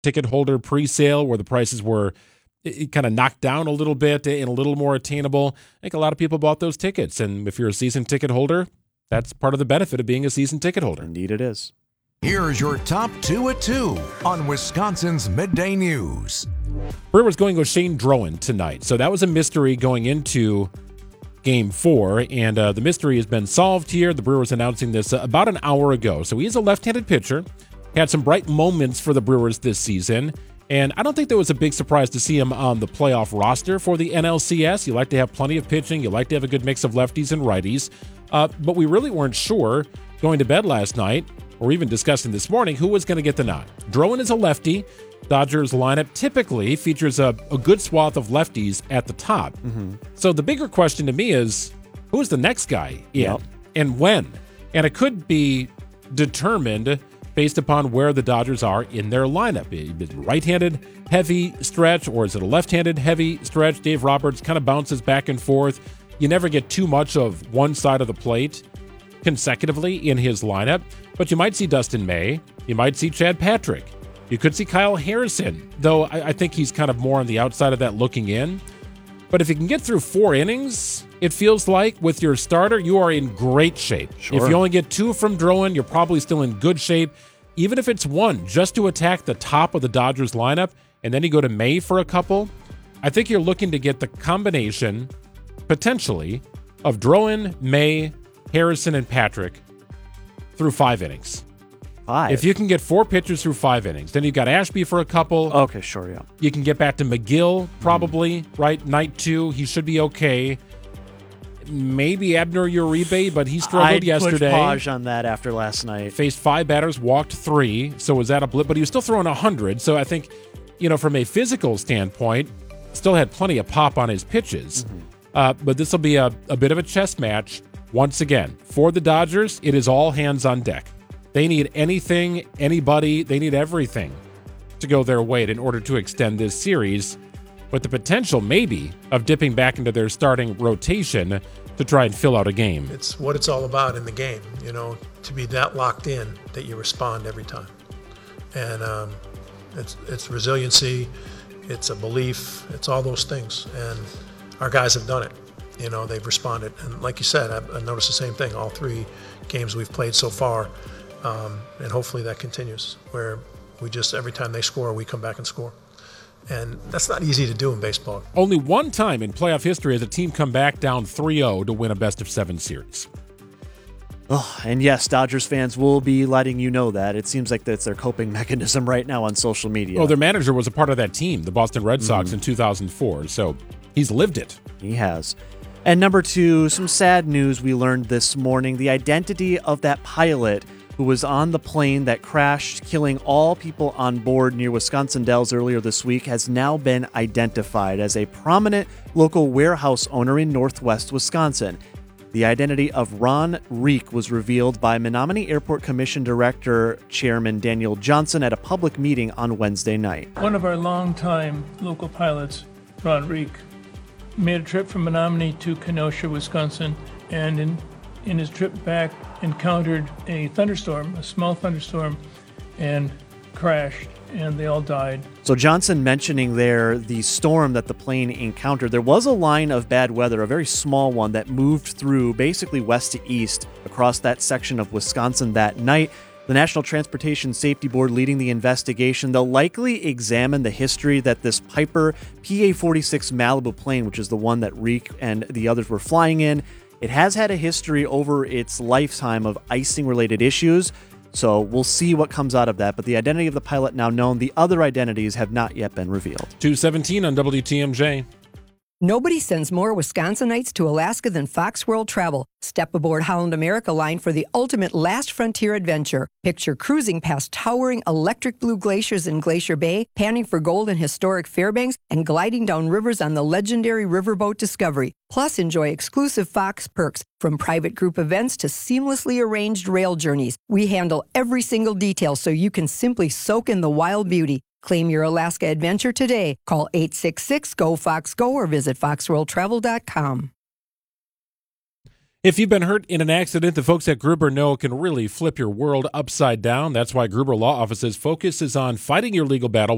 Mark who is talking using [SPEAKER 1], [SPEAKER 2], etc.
[SPEAKER 1] ticket holder pre-sale where the prices were kind of knocked down a little bit and a little more attainable. I think a lot of people bought those tickets. And if you're a season ticket holder, that's part of the benefit of being a season ticket holder.
[SPEAKER 2] Indeed it is.
[SPEAKER 3] Here's your top 2 at 2 on Wisconsin's Midday News.
[SPEAKER 1] Brewers going with Shane Drowan tonight. So that was a mystery going into Game 4, and the mystery has been solved here. The Brewers announcing this about an hour ago. So he's a left-handed pitcher, had some bright moments for the Brewers this season, and I don't think there was a big surprise to see him on the playoff roster for the NLCS. You like to have plenty of pitching. You like to have a good mix of lefties and righties, but we really weren't sure going to bed last night, or even discussing this morning, who was going to get the nod. Drowan is a lefty. Dodgers lineup typically features a good swath of lefties at the top. So the bigger question to me is, who's the next guy in and when? And it could be determined based upon where the Dodgers are in their lineup. Is it right-handed heavy stretch, or is it a left-handed heavy stretch? Dave Roberts kind of bounces back and forth. You never get too much of one side of the plate consecutively in his lineup, but you might see Dustin May. You might see Chad Patrick. You could see Kyle Harrison, though I think he's kind of more on the outside of that looking in. But if you can get through 4 innings, it feels like with your starter, you are in great shape. Sure. If you only get 2 from Drowan, you're probably still in good shape. Even if it's 1, just to attack the top of the Dodgers lineup, and then you go to May for a couple, I think you're looking to get the combination, potentially, of Drowan, May, Harrison, and Patrick through 5 innings.
[SPEAKER 2] 5?
[SPEAKER 1] If you can get 4 pitchers through 5 innings, then you've got Ashby for a couple.
[SPEAKER 2] Okay, sure, yeah.
[SPEAKER 1] You can get back to McGill, probably, right? Night 2, he should be okay. Maybe Abner Uribe, but he struggled yesterday.
[SPEAKER 2] I'd put pause on that after last night.
[SPEAKER 1] Faced 5 batters, walked 3, so was that a blip? But he was still throwing 100, so I think, from a physical standpoint, still had plenty of pop on his pitches. But this will be a bit of a chess match. Once again, for the Dodgers, it is all hands on deck. They need anything, anybody, they need everything to go their way in order to extend this series, with the potential maybe of dipping back into their starting rotation to try and fill out a game.
[SPEAKER 4] It's what it's all about in the game, to be that locked in that you respond every time. And it's resiliency, it's a belief, it's all those things. And our guys have done it. They've responded. And like you said, I've noticed the same thing all 3 games we've played so far. And hopefully that continues, where we just, every time they score, we come back and score. And that's not easy to do in baseball.
[SPEAKER 1] Only one time in playoff history has a team come back down 3-0 to win a best-of-7 series.
[SPEAKER 2] Oh, and yes, Dodgers fans will be letting you know that. It seems like that's their coping mechanism right now on social media.
[SPEAKER 1] Oh, their manager was a part of that team, the Boston Red Sox, in 2004, so he's lived it.
[SPEAKER 2] He has. And number 2, some sad news we learned this morning. The identity of that pilot who was on the plane that crashed, killing all people on board near Wisconsin Dells earlier this week, has now been identified as a prominent local warehouse owner in northwest Wisconsin. The identity of Ron Reek was revealed by Menominee Airport Commission Director Chairman Daniel Johnson at a public meeting on Wednesday night.
[SPEAKER 5] One of our longtime local pilots, Ron Reek, made a trip from Menominee to Kenosha, Wisconsin, and in his trip back encountered a thunderstorm, a small thunderstorm, and crashed, and they all died.
[SPEAKER 2] So Johnson mentioning there the storm that the plane encountered. There was a line of bad weather, a very small one, that moved through basically west to east across that section of Wisconsin that night. The National Transportation Safety Board leading the investigation. They'll likely examine the history that this Piper PA-46 Malibu plane, which is the one that Reek and the others were flying in, it has had a history over its lifetime of icing-related issues. So we'll see what comes out of that. But the identity of the pilot now known. The other identities have not yet been revealed.
[SPEAKER 1] 2:17 on WTMJ.
[SPEAKER 6] Nobody sends more Wisconsinites to Alaska than Fox World Travel. Step aboard Holland America Line for the ultimate last frontier adventure. Picture cruising past towering electric blue glaciers in Glacier Bay, panning for gold in historic Fairbanks, and gliding down rivers on the legendary riverboat Discovery. Plus, enjoy exclusive Fox perks, from private group events to seamlessly arranged rail journeys. We handle every single detail so you can simply soak in the wild beauty. Claim your Alaska adventure today. Call 866-GO-FOX-GO or visit foxworldtravel.com.
[SPEAKER 1] If you've been hurt in an accident, the folks at Gruber know it can really flip your world upside down. That's why Gruber Law Office's focus is on fighting your legal battle